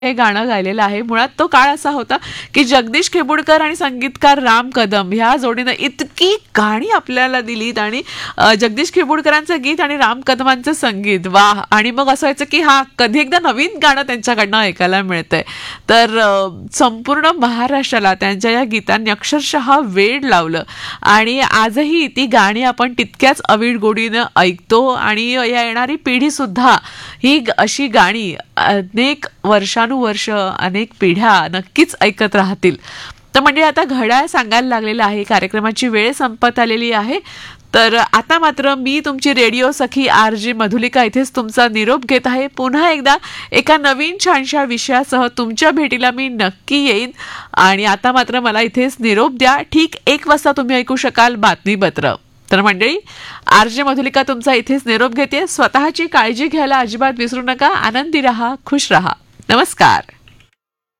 हे गाणं गायलेलं आहे. मुळात तो काळ असा होता की जगदीश खेबुडकर आणि संगीतकार राम कदम ह्या जोडीनं इतकी गाणी आपल्याला दिलीत आणि जगदीश खेबुडकरांचं गीत आणि राम कदमांचं संगीत वाह. आणि मग असं व्हायचं की हा कधी एकदा नवीन गाणं त्यांच्याकडनं ऐकायला मिळतंय. तर संपूर्ण महाराष्ट्राला त्यांच्या या गीतांनी अक्षरशः वेड लावलं आणि आजही ती गाणी आपण तितक्याच अवीट गोडीनं ऐकतो आणि येणारी पिढी सुद्धा ही अशी गाणी अनेक वर्षानुवर्ष अनेक पिढ्या नक्कीच ऐकत राहतील. तर म्हणजे आता घड्याळ सांगायला लागलेलं आहे, कार्यक्रमाची वेळ संपत आलेली आहे. तर आता मात्र मी तुमची रेडिओ सखी RJ मधुलिका इथेच तुमचा निरोप घेत आहे. पुन्हा एकदा एका नवीन छानशा विषयासह तुमच्या भेटीला मी नक्की येईन. आणि आता मात्र मला इथेच निरोप द्या. ठीक 1 वाजता तुम्ही ऐकू शकाल बातमीपत्र. तर मंडळी, RJ मधुलिका तुमचा इथेच निरोप घेते. स्वतःची काळजी घ्यायला अजिबात विसरू नका. आनंदी रहा, खुश रहा. नमस्कार.